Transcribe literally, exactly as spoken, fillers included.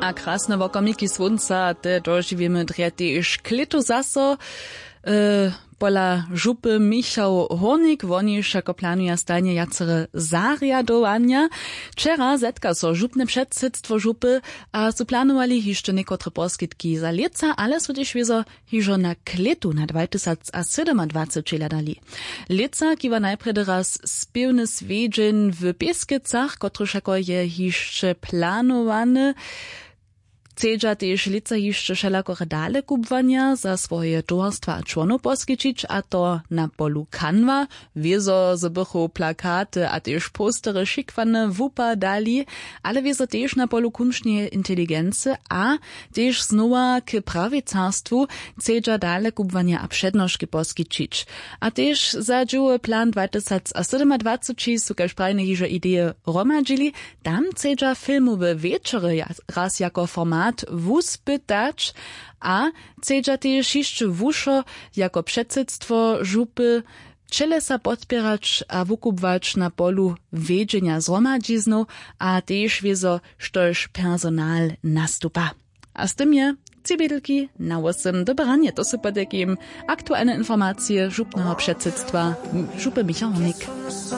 A krasne wokomiki słonca te dożywimy dretiż klitu zaso. E, pola żupy Michał Hornik, woniż jako planuje stanie jacery zariadowania. Wczera zetka so żupne przedsedztwo żupy, a su planowali jeszcze niekotre poskitki za leca, ale su też wiezo hiżo na klitu na dwa tysiące siedemdwadzieścia ladali. Leca kiwa najpierw raz spiewny swiedzień w Pieskicach, kotryż jako je jeszcze planowane. Chcedza też lica jeszcze wszelakore dale kubwania za swoje towarstwa a członów poskičić, a to na polu Canva, wiezo zbychu plakaty a też postery szykwane wupa dali, ale wiezo też na polu kunštnej inteligency a też znowa k prawicarstwu chcedza dale kubwania a przednożki poskičić. A też za dżuły plan dwa tysiące siedemdwadzieścia su kaž prajne hižo ideje romadzili, tam chcedza filmowe wieczory raz jako format wuspytać, a chcedza też jeszcze wuszo jako przedsedztwo żupy čelesa podpierać a wukubwać na polu wiedzienia zromadziznu, a też wiezo, štož personal nastupa. A z tym je cibidlki na osem dobranie. To su podekim aktualne informacje żupnego przedsedztwa żupy Michał Hornik.